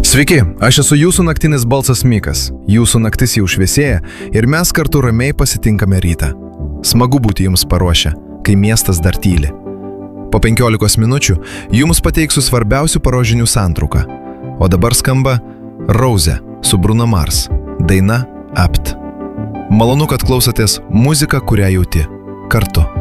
Sveiki, aš esu jūsų naktinis balsas Mikas. Jūsų naktis jau šviesėja ir mes kartu ramiai pasitinkame rytą. Smagu būti jums paruošę, kai miestas dar tyli. Po 15 minučių jums pateiksiu svarbiausių paruošinių santrauką. O dabar skamba Rose su Bruno Mars, daina Apt. Malonu, kad klausotės muziką, kurią jauti. Kartu.